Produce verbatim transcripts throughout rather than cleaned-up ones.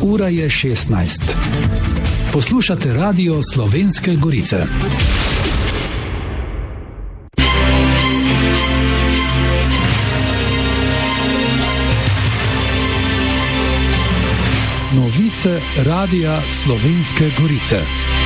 Ura je šestnajst. Poslušate Radio Slovenske Gorice. Novice Radia Slovenske Gorice.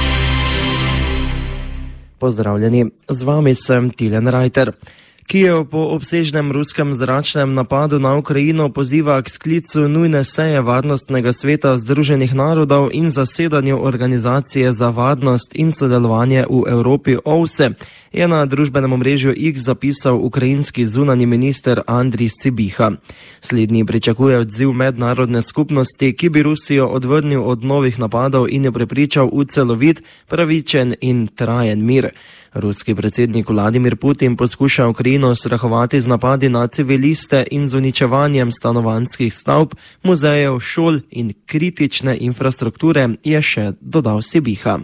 Pozdravljeni, z vami sem Tilen Rajter. Kijev po obsežnem ruskem zračnem napadu na Ukrajino poziva k sklicu nujne seje Varnostnega sveta Združenih narodov in zasedanju Organizacije za varnost in sodelovanje v Evropi O V S E, je na družbenem omrežju X zapisal ukrajinski zunanji minister Andrij Sibiha. Slednji pričakuje odziv mednarodne skupnosti, ki bi Rusijo odvrnil od novih napadov in jo prepričal v celovit, pravičen in trajen mir. Ruski predsednik Vladimir Putin poskuša Ukrajino strahovati z napadi na civiliste in z uničevanjem stanovanjskih stavb, muzejev, šol in kritične infrastrukture, je še dodal Sibiha.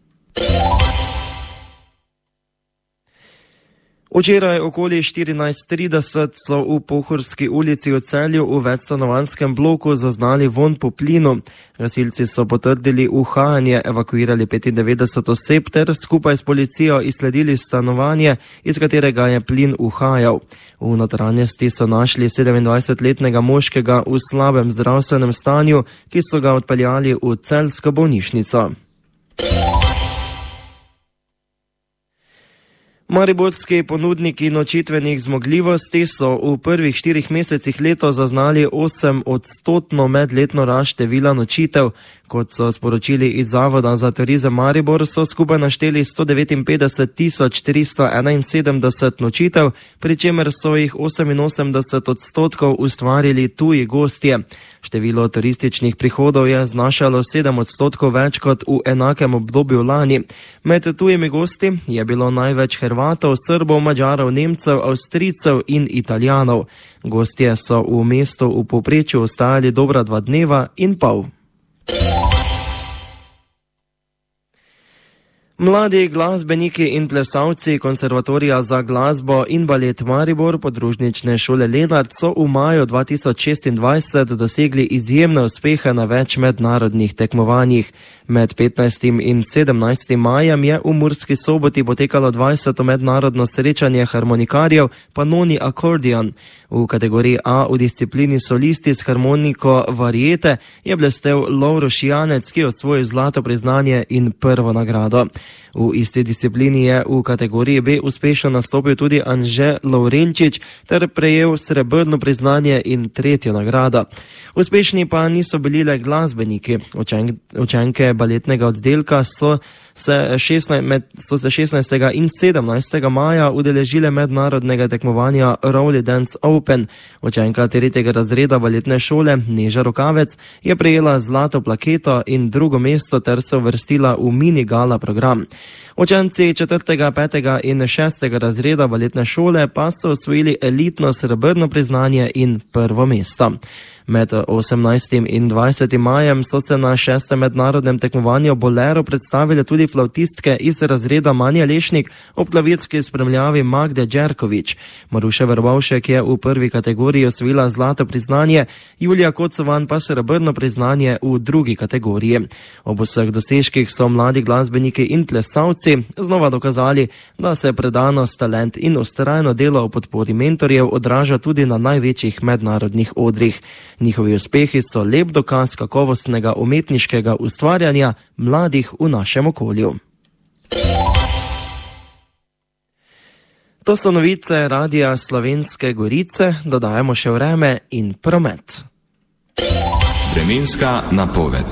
Včeraj okoli štirinajst trideset so v Pohorski ulici v Celju v večstanovanjskem bloku zaznali vonj po plinu. Gasilci so potrdili uhajanje, evakuirali petindevetdeset oseb ter skupaj s policijo izsledili stanovanje, iz katerega je plin uhajal. V notranjosti so našli sedemindvajsetletnega moškega v slabem zdravstvenem stanju, ki so ga odpeljali v celjsko bolnišnico. Mariborski ponudniki nočitvenih zmogljivosti so v prvih štirih mesecih letos zaznali osem odstotno medletno rast števila nočitev. Kot so sporočili iz Zavoda za turizem Maribor, so skupaj našteli sto devetinpetdeset tisoč tristo enainsedemdeset nočitev, pri čemer so jih oseminosemdeset odstotkov ustvarili tuji gostje. Število turističnih prihodov je znašalo sedem odstotkov več kot v enakem obdobju lani. Med tujimi gosti je bilo največ Hrvatov, Srbov, Mađarov, Nemcev, Avstrijcev in Italijanov. Gostje so v mestu v povprečju ostajali dobra dva dneva in pol. Mladi glasbeniki in plesalci Konservatorija za glasbo in balet Maribor podružnične šole Lenart so v maju dva tisoč šestindvajset dosegli izjemne uspehe na več mednarodnih tekmovanjih. Med petnajstim in sedemnajstim majem je v Murski Soboti potekalo dvajseto mednarodno srečanje harmonikarjev Panoni Accordion. V kategoriji A v disciplini solisti s harmoniko variete je blestel Lovro Šijanec, ki je osvojil zlato priznanje in prvo nagrado. V isti disciplini je v kategoriji B uspešno nastopil tudi Anže Lovrenčič ter prejel srebrno priznanje in tretjo nagrado. Uspešni pa niso bili le glasbeniki. Učen, učenke baletnega oddelka so se, šestnajst, med, so se šestnajstega in sedemnajstega maja udeležile mednarodnega tekmovanja Rowley Dance Open. Učenka tretjega razreda baletne šole Neža Rokavec je prejela zlato plaketo in drugo mesto ter se uvrstila v mini gala program. Učenci četrtega, petega in šestega razreda baletne šole pa so osvojili elitno srebrno priznanje in prvo mesto. Med osemnajstim in dvajsetim majem so se na šestem mednarodnem tekmovanju Bolero predstavile tudi flavtistke iz razreda Manja Lešnik ob klavirski spremljavi Magde Đerković. Maruša Verbovšek je v prvi kategoriji osvojila zlato priznanje, Julija Kocovan pa srebrno priznanje v drugi kategoriji. Ob vseh dosežkih so mladi glasbeniki in plesalci znova dokazali, da se predanost, talent in vztrajno delo v podpori mentorjev odraža tudi na največjih mednarodnih odrih. Njihovi uspehi so lep dokaz kakovostnega umetniškega ustvarjanja mladih v našem okolju. To so novice Radia Slovenske Gorice, dodajamo še vreme in promet. Vremenska napoved.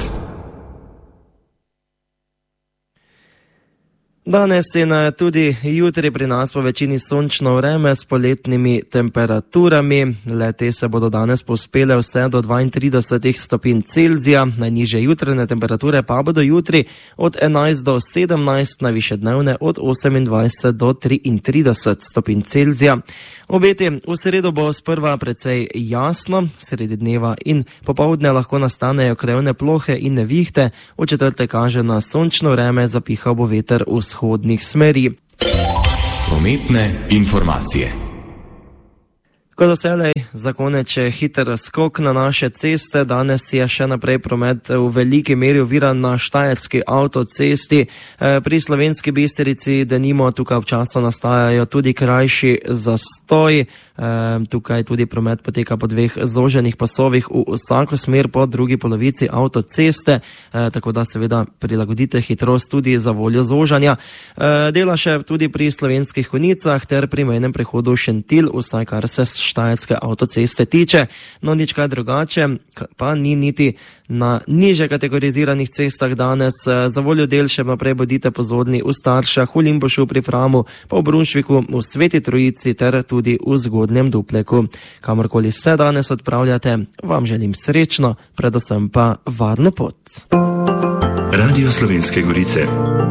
Danes in tudi jutri pri nas po večini sončno vreme s poletnimi temperaturami. Le-te se bodo danes povzpele vse do dvaintrideset stopinj Celzija, najnižje jutranje temperature pa bodo jutri od enajst do sedemnajst, najvišje dnevne od osemindvajset do triintrideset stopinj Celzija. Obeti v sredo bo sprva precej jasno, sredi dneva in popoldne lahko nastanejo krajevne plohe in nevihte, v četrtek kaže na sončno vreme, zapihal bo veter vzhodnih smeri. Prometne informacije. Kot doselej, za konec je hiter skok na naše ceste. Danes je še naprej promet v veliki meri oviran na štajerski avtocesti. Pri Slovenski Bistrici denimo tukaj občasno nastajajo tudi krajši zastoj. Tukaj tudi promet poteka po dveh zoženih pasovih v vsako smer po drugi polovici avtoceste, tako da seveda prilagodite hitrost tudi za voljo zožanja. Dela še tudi pri Slovenskih Konjicah ter pri mejnem prehodu Šentilj, vsaj kar se štajerske avtoceste tiče. No, nič kaj drugače pa ni niti na niže kategoriziranih cestah danes. Za voljo del še naprej bodite pozorni v Staršah, v Limbušu pri Framu, pa v Brunšviku, v Sveti Trojici ter tudi v Zgodnjem Dupleku. Kamorkoli se danes odpravljate, vam želim srečno, predvsem pa varno pot. Radio Slovenske Gorice.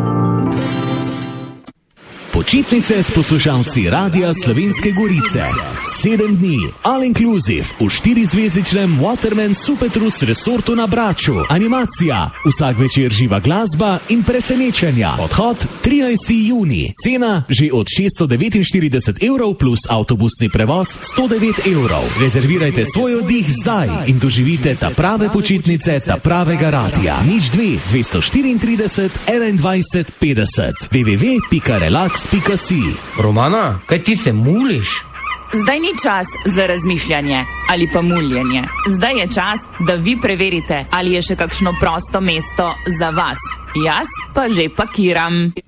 Počitnice s poslušalci Radia Slovenske Gorice. Sedem dni, all inclusive, v štirizvezdičnem Waterman Supertrus resortu na Braču. Animacija, vsak večer živa glasba in presenečenja. Odhod trinajstega junija. Cena že od šeststo devetinštirideset evrov plus avtobusni prevoz sto devet evrov. Rezervirajte svoj oddih zdaj in doživite ta prave počitnice, ta pravega radia. Nič dve, dvesto štiriintrideset, enaindvajset, petdeset. w w w pika relax pika si. Romana, kaj ti se muliš? Zdaj ni čas za razmišljanje ali pa muljenje. Zdaj je čas, da vi preverite, ali je še kakšno prosto mesto za vas. Jaz pa že pakiram.